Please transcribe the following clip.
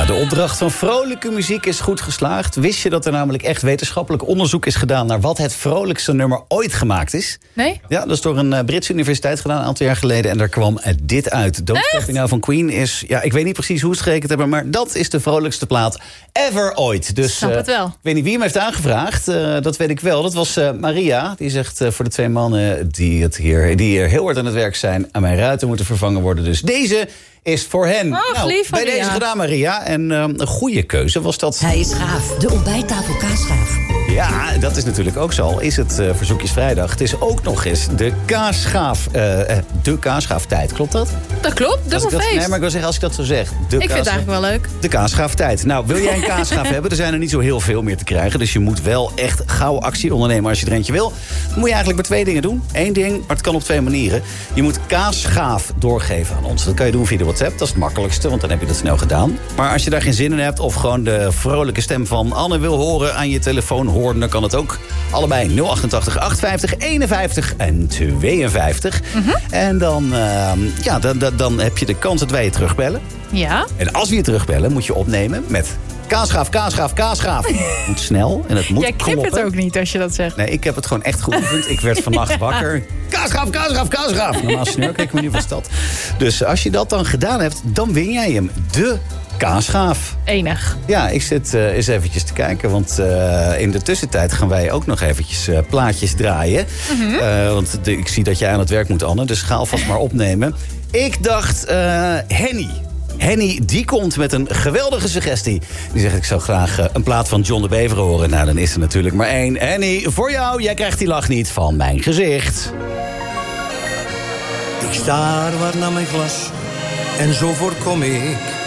Ja, de opdracht van vrolijke muziek is goed geslaagd. Wist je dat er namelijk echt wetenschappelijk onderzoek is gedaan naar wat het vrolijkste nummer ooit gemaakt is? Nee? Ja, dat is door een Britse universiteit gedaan een aantal jaar geleden. En daar kwam dit uit. Don't Stop Me Now van Queen is, ja, ik weet niet precies hoe ze het gerekend hebben, maar dat is de vrolijkste plaat ever ooit. Dus snap het wel. ik weet niet wie hem heeft aangevraagd. Dat weet ik wel. Dat was Maria. Die zegt voor de twee mannen die hier heel hard aan het werk zijn, aan mijn ruiten moeten vervangen worden. Dus deze is voor hen. Oh, lief, bij Maria. deze gedaan, Maria. En een goede keuze was dat. Hij is gaaf, de ontbijttafel kaasgaaf. Ja, dat is natuurlijk ook zo. Al is het Verzoekjesvrijdag. Het is ook nog eens de kaasgaaftijd. Klopt dat? Dat klopt, dubbel feest. Nee, maar ik wil zeggen, als ik dat zo zeg. Ik vind het eigenlijk wel leuk. De kaasgaaftijd. Nou, wil jij een kaasgaaf hebben? Er zijn er niet zo heel veel meer te krijgen. Dus je moet wel echt gauw actie ondernemen als je er eentje wil. Dan moet je eigenlijk maar 2 dingen doen. 1 ding, maar het kan op 2 manieren. Je moet kaasgaaf doorgeven aan ons. Dat kan je doen via de WhatsApp. Dat is het makkelijkste, want dan heb je dat snel gedaan. Maar als je daar geen zin in hebt of gewoon de vrolijke stem van Anne wil horen aan je telefoon horen, dan kan het ook. Allebei 088 850 51 en 52. En dan heb je de kans dat wij je terugbellen. Ja. En als we je terugbellen, moet je opnemen met kaasgaaf, kaasgaaf, kaasgaaf. Het moet snel en het moet Jij knipt kloppen. het ook niet als je dat zegt. Nee, ik heb het gewoon echt geoefend. Ik werd vannacht wakker. Kaasgaaf, kaasgaaf, kaasgaaf. Normaal snurk ik, maar nu was dat. Dus als je dat dan gedaan hebt, dan win jij hem. De kaasgaaf. Enig. Ja, ik zit eens eventjes te kijken. Want in de tussentijd gaan wij ook nog eventjes plaatjes draaien. Want ik zie dat jij aan het werk moet, Anne. Dus ga alvast maar opnemen. Ik dacht, Henny. Henny, die komt met een geweldige suggestie. Die zegt, ik zou graag een plaat van John de Bever horen. Nou, dan is er natuurlijk maar 1. Henny, voor jou, jij krijgt die lach niet van mijn gezicht. Ik staar waar naar mijn glas en zo voorkom ik